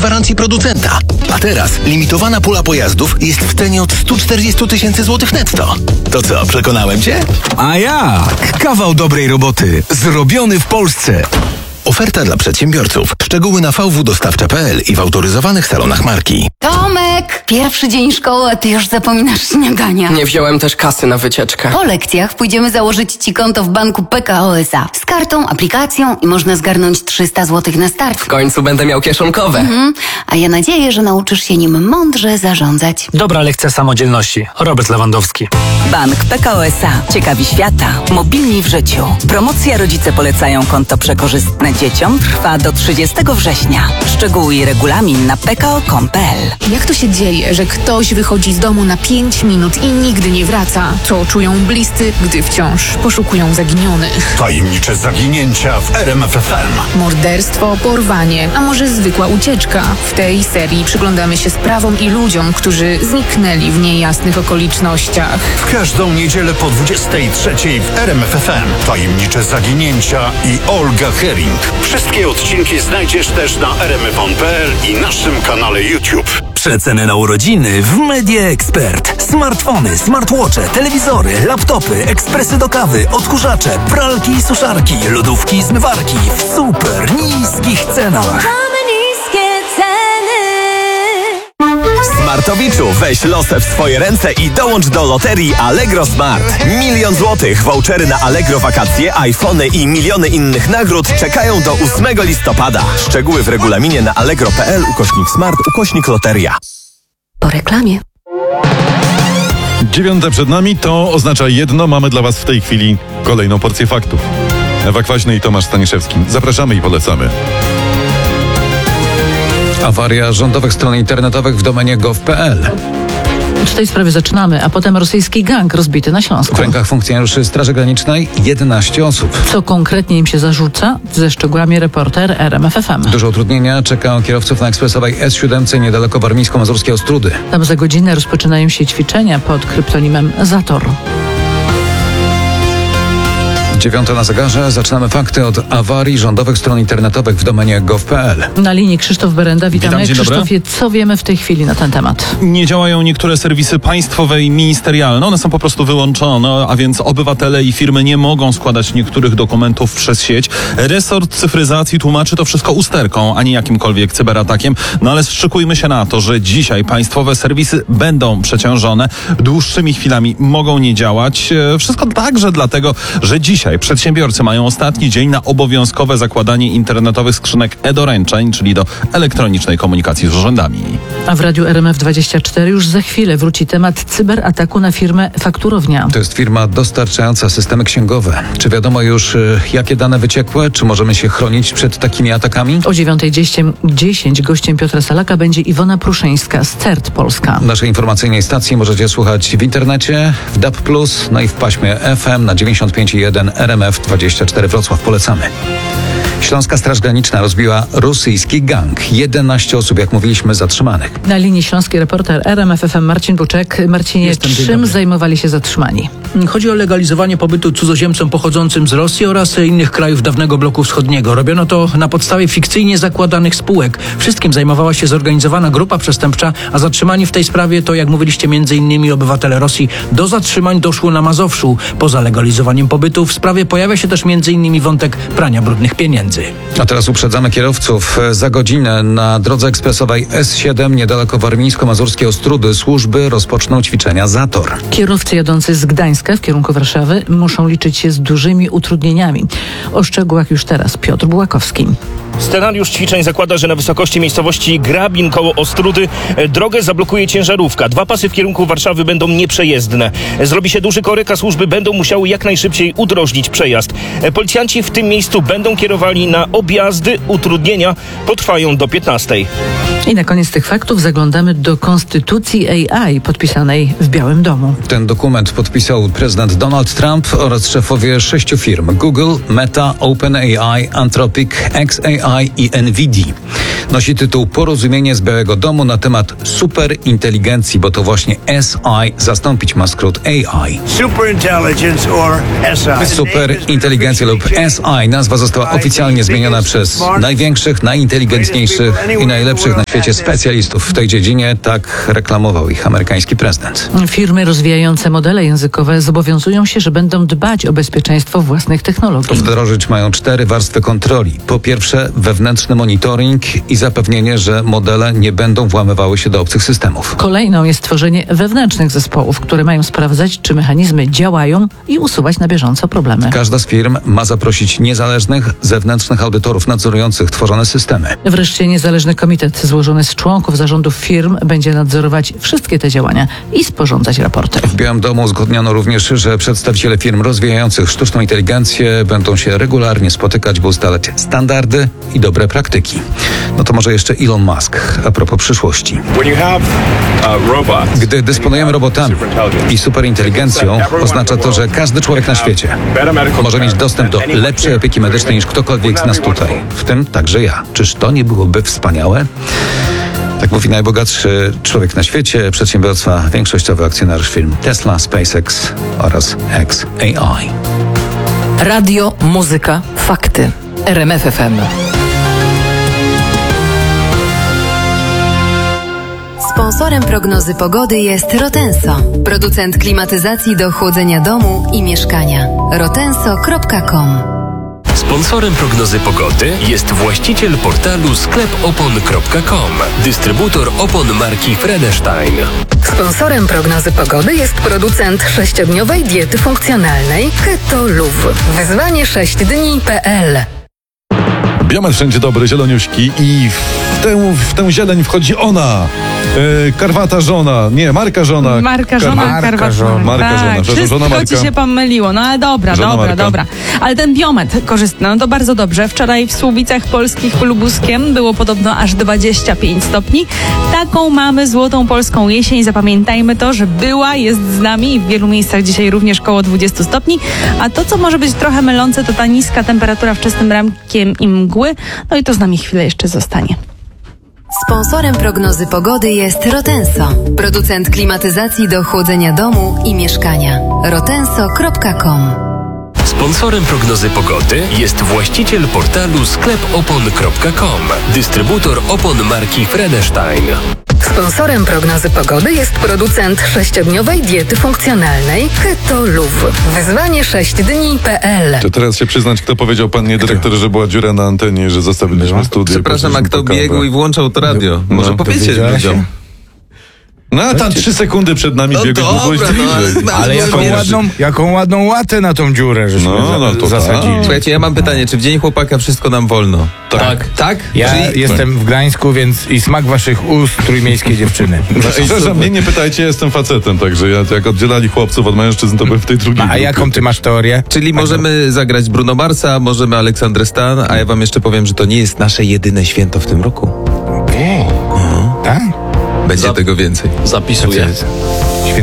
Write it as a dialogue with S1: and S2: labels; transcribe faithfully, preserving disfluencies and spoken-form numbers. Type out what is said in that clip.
S1: gwarancji producenta. A teraz limitowana pula pojazdów jest w cenie od sto czterdzieści tysięcy złotych netto. To co, przekonałem cię?
S2: A jak? Kawał dobrej roboty. Zrobiony w Polsce.
S1: Oferta dla przedsiębiorców. Szczegóły na v w dostawcza kropka p l i w autoryzowanych salonach marki.
S3: Tomek! Pierwszy dzień szkoły, a ty już zapominasz śniadania.
S4: Nie wziąłem też kasy na wycieczkę.
S3: Po lekcjach pójdziemy założyć ci konto w banku P K O S A. Z kartą, aplikacją i można zgarnąć trzysta złotych na start.
S4: W końcu będę miał kieszonkowe.
S3: Mhm. A ja nadzieję, że nauczysz się nim mądrze zarządzać.
S5: Dobra lekcja samodzielności. Robert Lewandowski.
S6: Bank P K O S A. Ciekawi świata. Mobilni w życiu. Promocja Rodzice polecają konto przekorzystne dzieciom trwa do trzydziestego września. Szczegóły i regulamin na p k o kropka com kropka p l.
S7: Jak to się dzieje, że ktoś wychodzi z domu na pięć minut i nigdy nie wraca? Co czują bliscy, gdy wciąż poszukują zaginionych?
S8: Tajemnicze zaginięcia w R M F F M.
S7: Morderstwo, porwanie, a może zwykła ucieczka? W tej serii przyglądamy się sprawom i ludziom, którzy zniknęli w niejasnych okolicznościach.
S8: W każdą niedzielę po dwudziestej trzeciej w R M F F M. Tajemnicze zaginięcia i Olga Herring. Wszystkie odcinki znajdziesz też na r m f on kropka p l i naszym kanale YouTube.
S2: Przeceny na urodziny w Media Expert. Smartfony, smartwatche, telewizory, laptopy, ekspresy do kawy, odkurzacze, pralki i suszarki, lodówki i zmywarki w super niskich cenach.
S9: Smartowiczu, weź losy w swoje ręce i dołącz do loterii Allegro Smart. Milion złotych, vouchery na Allegro wakacje, iPhony i miliony innych nagród czekają do ósmego listopada. Szczegóły w regulaminie na allegro kropka p l ukośnik smart ukośnik loteria.
S3: Po reklamie.
S10: Dziewiąte przed nami, to oznacza jedno. Mamy dla Was w tej chwili kolejną porcję faktów. Ewa Kwaśny i Tomasz Staniszewski. Zapraszamy i polecamy.
S11: Awaria rządowych stron internetowych w domenie gov kropka p l.
S12: Od tej sprawy zaczynamy, a potem rosyjski gang rozbity na Śląsku.
S11: W rękach funkcjonariuszy Straży Granicznej jedenaście osób.
S12: Co konkretnie im się zarzuca? Ze szczegółami reporter R M F F M.
S11: Duże utrudnienia czekają kierowców na ekspresowej S siedem niedaleko warmińsko-mazurskiej Ostródy.
S12: Tam za godzinę rozpoczynają się ćwiczenia pod kryptonimem Zator.
S11: Dziewiąta na zegarze. Zaczynamy fakty od awarii rządowych stron internetowych w domenie gov kropka p l.
S12: Na linii Krzysztof Berenda. Witamy.
S13: Witam, dzień dobry.
S12: Krzysztofie, co wiemy w tej chwili na ten temat?
S13: Nie działają niektóre serwisy państwowe i ministerialne. One są po prostu wyłączone, a więc obywatele i firmy nie mogą składać niektórych dokumentów przez sieć. Resort cyfryzacji tłumaczy to wszystko usterką, a nie jakimkolwiek cyberatakiem. No ale szykujmy się na to, że dzisiaj państwowe serwisy będą przeciążone. Dłuższymi chwilami mogą nie działać. Wszystko także dlatego, że dzisiaj przedsiębiorcy mają ostatni dzień na obowiązkowe zakładanie internetowych skrzynek e-doręczeń, czyli do elektronicznej komunikacji z urzędami.
S12: A w Radiu R M F dwadzieścia cztery już za chwilę wróci temat cyberataku na firmę Fakturownia.
S11: To jest firma dostarczająca systemy księgowe. Czy wiadomo już, jakie dane wyciekłe? Czy możemy się chronić przed takimi atakami?
S12: O dziewiątej dziesięć gościem Piotra Salaka będzie Iwona Pruszyńska z C E R T Polska.
S11: Naszej informacyjnej stacji możecie słuchać w internecie, w D A B plus, no i w paśmie F M na dziewięćdziesiąt pięć i jeden R M F dwadzieścia cztery Wrocław. Polecamy. Śląska Straż Graniczna rozbiła rosyjski gang. jedenaście osób, jak mówiliśmy, zatrzymanych.
S12: Na linii śląskiej reporter R M F F M Marcin Buczek. Marcinie,
S14: Jestem,
S12: czym zajmowali się zatrzymani?
S14: Chodzi o legalizowanie pobytu cudzoziemcom pochodzącym z Rosji oraz innych krajów dawnego bloku wschodniego. Robiono to na podstawie fikcyjnie zakładanych spółek. Wszystkim zajmowała się zorganizowana grupa przestępcza, a zatrzymani w tej sprawie to, jak mówiliście, między innymi obywatele Rosji. Do zatrzymań doszło na Mazowszu. Poza legalizowaniem pobytu w sprawie pojawia się też między innymi wątek prania brudnych pieniędzy.
S11: A teraz uprzedzamy kierowców. Za godzinę na drodze ekspresowej S siedem niedaleko warmińsko-mazurskiej Ostródy służby rozpoczną ćwiczenia Zator.
S12: Kierowcy jadący z Gdańska w kierunku Warszawy muszą liczyć się z dużymi utrudnieniami. O szczegółach już teraz Piotr Bułakowski.
S15: Scenariusz ćwiczeń zakłada, że na wysokości miejscowości Grabin koło Ostródy drogę zablokuje ciężarówka. Dwa pasy w kierunku Warszawy będą nieprzejezdne. Zrobi się duży korek, a służby będą musiały jak najszybciej udrożnić przejazd. Policjanci w tym miejscu będą kierowali na objazdy. Utrudnienia potrwają do piętnastej.
S12: I na koniec tych faktów zaglądamy do Konstytucji A I podpisanej w Białym Domu.
S11: Ten dokument podpisał prezydent Donald Trump oraz szefowie sześciu firm: Google, Meta, OpenAI, Anthropic, xAI i NVIDIA. Nosi tytuł Porozumienie z Białego Domu na temat superinteligencji, bo to właśnie S I zastąpić ma skrót A I. Superinteligencja lub S I. Nazwa została oficjalnie zmieniona przez największych, najinteligentniejszych i najlepszych na świecie świecie specjalistów w tej dziedzinie, tak reklamował ich amerykański prezydent.
S12: Firmy rozwijające modele językowe zobowiązują się, że będą dbać o bezpieczeństwo własnych technologii.
S11: Wdrożyć mają cztery warstwy kontroli. Po pierwsze, wewnętrzny monitoring i zapewnienie, że modele nie będą włamywały się do obcych systemów.
S12: Kolejną jest tworzenie wewnętrznych zespołów, które mają sprawdzać, czy mechanizmy działają i usuwać na bieżąco problemy.
S11: Każda z firm ma zaprosić niezależnych, zewnętrznych audytorów nadzorujących tworzone systemy.
S12: Wreszcie niezależny komitet złożony z członków zarządów firm będzie nadzorować wszystkie te działania i sporządzać raporty.
S11: W Białym Domu uzgodniono również, że przedstawiciele firm rozwijających sztuczną inteligencję będą się regularnie spotykać, by ustalać standardy i dobre praktyki. No to może jeszcze Elon Musk a propos przyszłości. Gdy dysponujemy robotami i superinteligencją, oznacza to, że każdy człowiek na świecie może mieć dostęp do lepszej opieki medycznej niż ktokolwiek z nas tutaj, w tym także ja. Czyż to nie byłoby wspaniałe? Tak mówi najbogatszy człowiek na świecie, przedsiębiorstwa, większościowy akcjonariusz firm Tesla, SpaceX oraz X A I.
S16: Radio, muzyka, fakty. R M F F M.
S3: Sponsorem prognozy pogody jest Rotenso, producent klimatyzacji do chłodzenia domu i mieszkania. rotenso kropka com.
S17: Sponsorem prognozy pogody jest właściciel portalu sklep opon kropka com, dystrybutor opon marki Fredestein.
S16: Sponsorem prognozy pogody jest producent sześciodniowej diety funkcjonalnej Keto Luv. Wyzwanie sześć dni kropka p l.
S10: Biometr wszędzie dobry, zieloniuśki i w tę, w tę zieleń wchodzi ona. E, karwata żona, nie, Marka żona.
S18: Marka żona,
S10: Karwa-
S18: Karwata żona.
S10: Marka
S18: tak,
S10: żona, przepraszam,
S18: wszystko
S10: żona Marka.
S18: ci się pomyliło, no ale dobra,
S10: Żona
S18: dobra,
S10: Marka.
S18: dobra. Ale ten biometr korzystny, no to bardzo dobrze. Wczoraj w Słubicach Polskich Lubuskiem było podobno aż dwadzieścia pięć stopni. Taką mamy złotą polską jesień. Zapamiętajmy to, że była, jest z nami i w wielu miejscach dzisiaj również koło dwadzieścia stopni. A to, co może być trochę mylące, to ta niska temperatura wczesnym rankiem i mgły. No i to z nami chwilę jeszcze zostanie.
S3: Sponsorem prognozy pogody jest Rotenso, producent klimatyzacji do chłodzenia domu i mieszkania. rotenso kropka com.
S17: Sponsorem prognozy pogody jest właściciel portalu sklep opon kropka com, dystrybutor opon marki Fredestein.
S16: Sponsorem prognozy pogody jest producent sześciodniowej diety funkcjonalnej Keto Luv. Wyzwanie sześć dni kropka p l.
S10: To teraz się przyznać, kto powiedział, panie dyrektorze, że była dziura na antenie, że zostawiliśmy studio.
S19: Przepraszam, a kto biegł i włączał to radio? Może
S10: No,
S19: powiecie
S10: powiedziałeś?
S19: ludziom.
S10: No a tam trzy sekundy przed nami
S19: No
S10: biegł,
S19: dobra,
S10: byłeś
S19: no,
S10: bliżej.
S19: ale-
S20: Ale jaką ładną, jaką ładną łatę na tą dziurę, żeśmy
S10: No,
S20: za,
S10: no to
S20: zasadzili.
S19: Słuchajcie, ja mam pytanie, czy w Dzień Chłopaka wszystko nam wolno?
S10: Tak.
S19: Tak?
S20: Ja
S19: Czyli-
S20: jestem w Gdańsku, więc i smak waszych ust trójmiejskie dziewczyny.
S10: No, i przepraszam, mnie nie pytajcie, ja jestem facetem, także ja, jak oddzielali chłopców od mężczyzn, to byłem w tej drugiej
S20: A
S10: grupie.
S20: jaką ty masz teorię?
S19: Czyli możemy zagrać Bruno Marsa, możemy Aleksandrę Stan, a ja wam jeszcze powiem, że to nie jest nasze jedyne święto w tym roku.
S20: Okej. Tak?
S19: Będzie tego więcej.
S4: Zapisuję.
S20: Święto